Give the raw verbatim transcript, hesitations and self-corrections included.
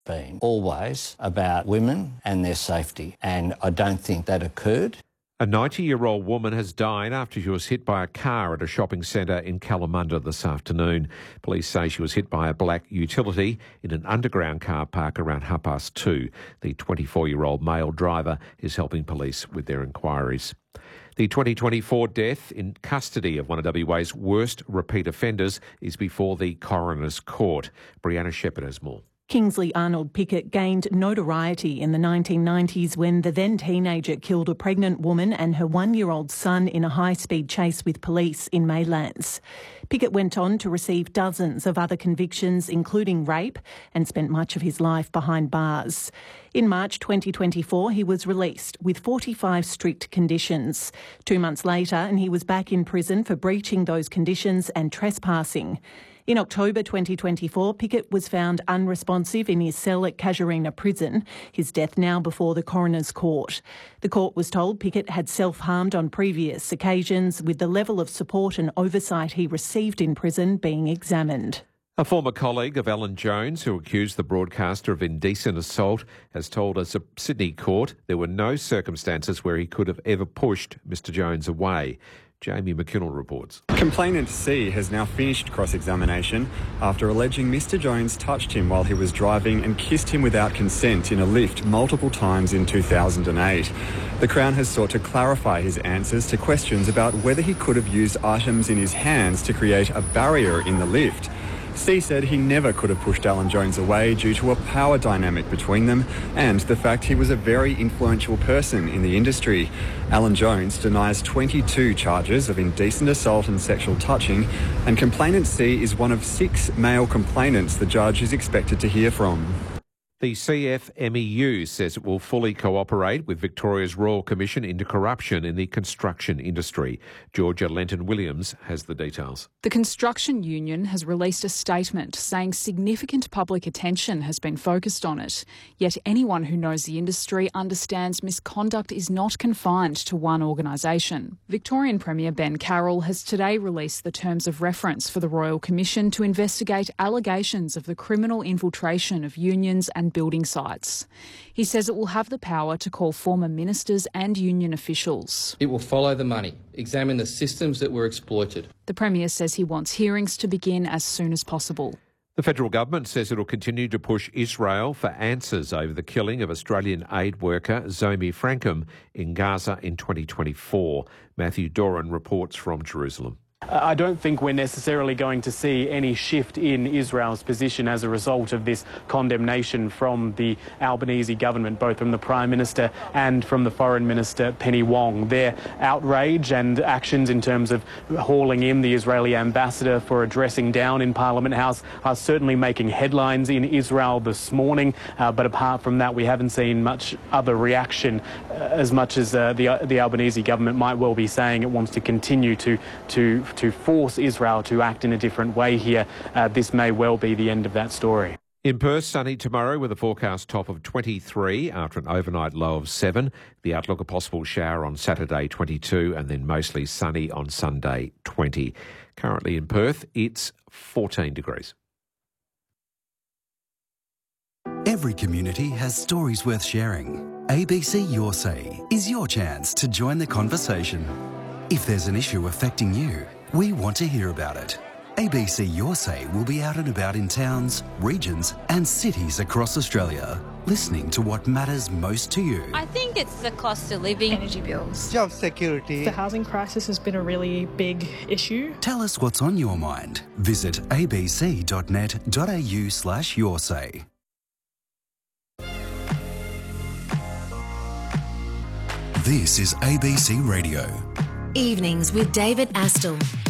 been always about women and their safety, and I don't think that occurred. A ninety-year-old woman has died after she was hit by a car at a shopping centre in Kalamunda this afternoon. Police say she was hit by a black utility in an underground car park around half past two. The twenty-four-year-old male driver is helping police with their inquiries. The twenty twenty-four death in custody of one of W A's worst repeat offenders is before the coroner's court. Brianna Shepherd has more. Kingsley Arnold Pickett gained notoriety in the nineteen nineties when the then teenager killed a pregnant woman and her one-year-old son in a high-speed chase with police in Maylands. Pickett went on to receive dozens of other convictions, including rape, and spent much of his life behind bars. In March twenty twenty-four, he was released with forty-five strict conditions. Two months later, and he was back in prison for breaching those conditions and trespassing. In October twenty twenty-four, Pickett was found unresponsive in his cell at Casuarina Prison, his death now before the coroner's court. The court was told Pickett had self-harmed on previous occasions, with the level of support and oversight he received in prison being examined. A former colleague of Alan Jones, who accused the broadcaster of indecent assault, has told a Sydney court there were no circumstances where he could have ever pushed Mr Jones away. Jamie McKinnell reports. Complainant C has now finished cross-examination after alleging Mr Jones touched him while he was driving and kissed him without consent in a lift multiple times in two thousand eight. The Crown has sought to clarify his answers to questions about whether he could have used items in his hands to create a barrier in the lift. C said he never could have pushed Alan Jones away due to a power dynamic between them and the fact he was a very influential person in the industry. Alan Jones denies twenty-two charges of indecent assault and sexual touching, and complainant C is one of six male complainants the judge is expected to hear from. The C F M E U says it will fully cooperate with Victoria's Royal Commission into corruption in the construction industry. Georgia Lenton-Williams has the details. The construction union has released a statement saying significant public attention has been focused on it. Yet anyone who knows the industry understands misconduct is not confined to one organisation. Victorian Premier Ben Carroll has today released the terms of reference for the Royal Commission to investigate allegations of the criminal infiltration of unions and building sites. He says it will have the power to call former ministers and union officials. It will follow the money, examine the systems that were exploited. The Premier says he wants hearings to begin as soon as possible. The federal government says it will continue to push Israel for answers over the killing of Australian aid worker Zomi Frankham in Gaza in twenty twenty-four. Matthew Doran reports from Jerusalem. I don't think we're necessarily going to see any shift in Israel's position as a result of this condemnation from the Albanese government, both from the Prime Minister and from the Foreign Minister, Penny Wong. Their outrage and actions in terms of hauling in the Israeli ambassador for addressing down in Parliament House are certainly making headlines in Israel this morning. Uh, but apart from that, we haven't seen much other reaction, uh, as much as uh, the, uh, the Albanese government might well be saying it wants to continue to, to to force Israel to act in a different way here. Uh, this may well be the end of that story. In Perth, sunny tomorrow with a forecast top of twenty-three after an overnight low of seven. The outlook a possible shower on Saturday, twenty-two, and then mostly sunny on Sunday, twenty. Currently in Perth, it's fourteen degrees. Every community has stories worth sharing. A B C Your Say is your chance to join the conversation. If there's an issue affecting you, we want to hear about it. A B C Your Say will be out and about in towns, regions and cities across Australia, listening to what matters most to you. I think it's the cost of living. Energy bills. Job security. The housing crisis has been a really big issue. Tell us what's on your mind. Visit abc.net.au slash your say. This is A B C Radio. Evenings with David Astle.